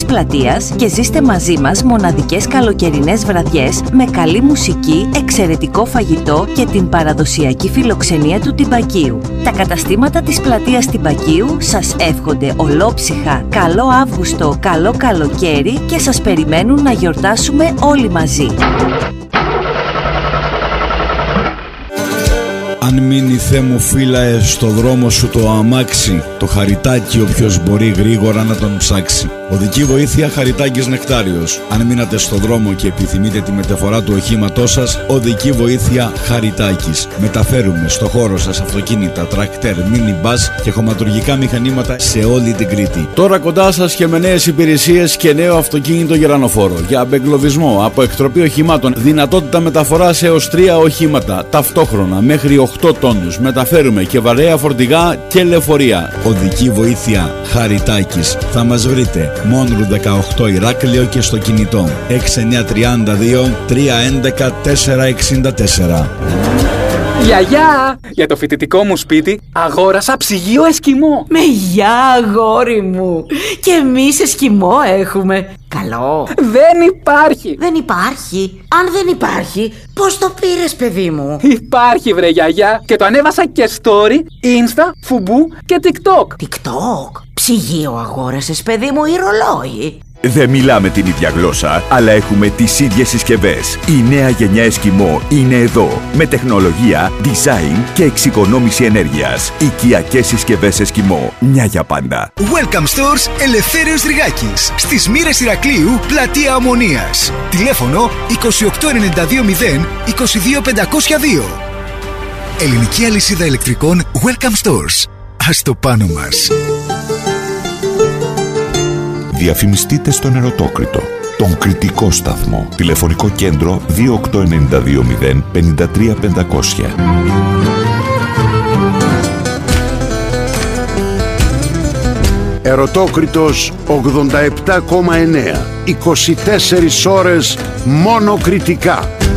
πλατείας και ζήστε μαζί μας μοναδικές καλοκαιρινές βραδιές με καλή μουσική, εξαιρετικό φαγητό και την παραδοσιακή φιλοξενία του Τυμπακίου. Τα καταστήματα της πλατείας Τυμπακίου σας εύχονται ολόψυχα καλό Αύγουστο, καλό καλοκαίρι και σας περιμένουν να γιορτάσουμε όλοι μαζί. Αν μείνει Θεέ μου φύλαε στο δρόμο σου το αμάξι, το χαριτάκι όποιος μπορεί γρήγορα να τον ψάξει. Οδική βοήθεια Χαριτάκης Νεκτάριος. Αν μείνατε στο δρόμο και επιθυμείτε τη μεταφορά του οχήματός σας, οδική βοήθεια Χαριτάκης. Μεταφέρουμε στο χώρο σας αυτοκίνητα, τρακτέρ, μίνι μπας και χωματουργικά μηχανήματα σε όλη την Κρήτη. Τώρα κοντά σας και με νέες υπηρεσίες και νέο αυτοκίνητο γερανοφόρο. Για απεγκλωβισμό, από εκτροπή οχημάτων, δυνατότητα μεταφοράς έως 3 οχήματα ταυτόχρονα μέχρι 8 τόνους. Μεταφέρουμε και βαρέα φορτηγά και λεωφορεία. Οδική βοήθεια Χαριτάκης. Θα μας βρείτε Μόνρου 18 Ηράκλειο και στο κινητό 6932 311 464. Γιαγιά, για το φοιτητικό μου σπίτι αγόρασα ψυγείο Εσκιμό. Με γεια αγόρι μου. Και εμείς Εσκιμό έχουμε. Καλό. Δεν υπάρχει. Δεν υπάρχει. Αν δεν υπάρχει, πώς το πήρες παιδί μου? Υπάρχει βρε γιαγιά. Και το ανέβασα και story, insta, φουμπού και tiktok. TikTok. Ψυγείο αγόρασες παιδί μου ή ρολόι? Δεν μιλάμε την ίδια γλώσσα, αλλά έχουμε τις ίδιες συσκευές. Η νέα γενιά Εσκιμό είναι εδώ. Με τεχνολογία, design και εξοικονόμηση ενέργειας. Οικιακές συσκευές Εσκιμό. Μια για πάντα. Welcome Stores Ελευθέριος Δρυγάκης. Στις Μοίρες Ηρακλείου, πλατεία Ομονίας. Τηλέφωνο 28920 22502. Ελληνική αλυσίδα ηλεκτρικών Welcome Stores. Ας το πάνω μας. Διαφημιστείτε στον Ερωτόκριτο, τον κριτικό σταθμό. Τηλεφωνικό κέντρο 28920 53500. Ερωτόκριτος 87,9. 24 ώρες μόνο κριτικά.